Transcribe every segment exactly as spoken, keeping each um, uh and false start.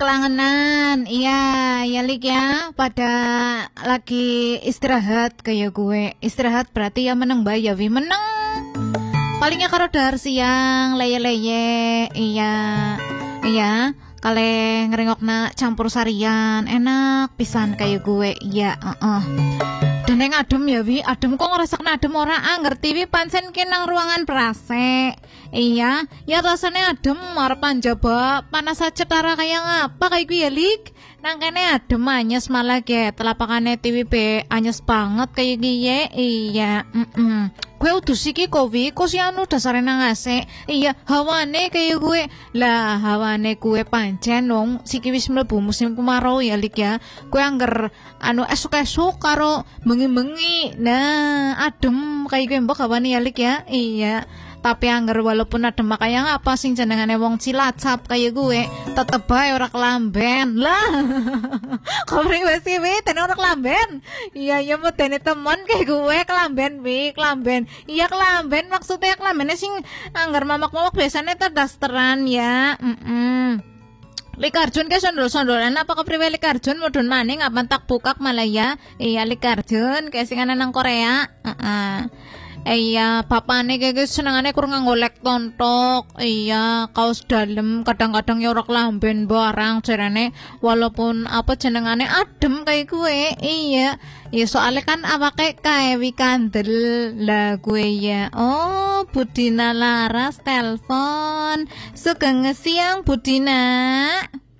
kelangenan. Iya, ya Lik ya. Pada lagi istirahat kayak gue. Istirahat berarti ya meneng bae ya wi meneng. Palingnya karo dahar siang leye-leye. Iya. Iya, kale ngerengokna campur sarian enak pisan kayak gue. Iya, heeh. Uh -uh. Dan yang adem ya wi, adem kok ngerasakna adem ora ah, ngerti wi pancen ki nang ruangan prase. Iya, ya rasanya adem harapan jaba panas aja tara kayak ngapa kayak gue ya Lik. Nang kene adem anyes malah ge telapakane T V be anyes banget kayak gie. Iya, heeh. Gue udus iki kowi, kok si anu dasare nang A C. Iya, hawane kayak gue. Lah, hawane gue pancen wong siki wis mlebu musim kemarau ya Lik ya. Gue angger anu esuk-esuk karo bengi-bengi. Nah, adem kayak gue mbok hawane ya Lik ya. Iya. Tapi angger walaupun adem makanya apa sing jenengane wong Cilacap kayak gue, tetep bae ora kelamben. Lah. Kok pribadi wi ten ora kelamben. Iya, ya modene temen kayak gue kelamben wi, kelamben. Iya kelamben maksudnya kelambene sing anggar mamak-mamak biasanya terdasteran ya. Heeh. Lik Arjun ke sondol-sondolan apa kepriwe Lik Arjun mudun maning apa tak bukak malah ya. Iya Lik Arjun kayak sing ana nang Korea. Heeh. Iya, papane kayak senengane kurang ngolek tontok. Iya, kaos dalem kadang-kadang ya ora kelamben barang jarane walaupun apa jenengane adem kayak gue. Iya. Ya soalnya kan awake kae wi kandel lah gue ya. Oh, Budina Laras telepon. Sugeng siang Budina.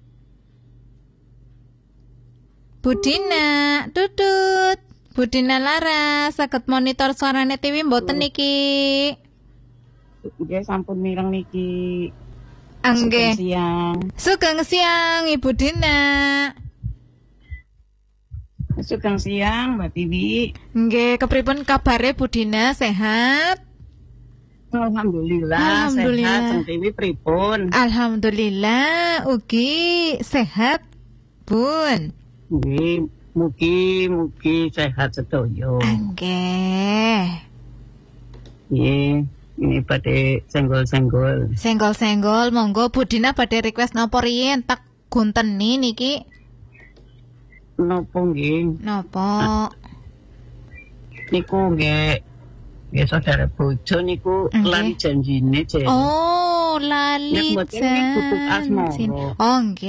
Budina, tutut. Budina Laras, saged monitor suarane T V mboten niki? Nggih sampun mireng niki. Nggih. Sugeng siang. Sugeng siang Ibu Dina. Sugeng siang Mbak Tiwi. Nggih, kepripun kabare Bu Dina, sehat? Alhamdulillah, Alhamdulillah. Sehat. Teng Tiwi pripun? Alhamdulillah, ugi sehat, Bun. Nggih. Mugi-mugi sehat sedoyo. Nggih. Nggih, ini badhe senggol-senggol. Senggol-senggol, monggo Bu Dina badhe request napa riyen tak gunteni niki. Napa nggih? Napa? Niku nggih nggih saudara bojo niku Nggih. lali janjine, Jen. Oh, lali Nek mboten nggih butuh asmara. Oh, nggih.